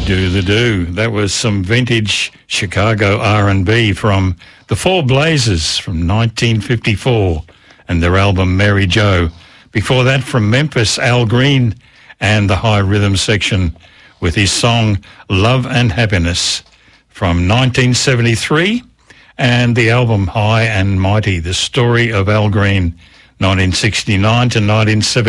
Do the do. That was some vintage Chicago R&B from the Four Blazers from 1954 and their album Mary Jo. Before that, from Memphis, Al Green and the High Rhythm Section with his song Love and Happiness from 1973 and the album High and Mighty, the story of Al Green, 1969 to 1970.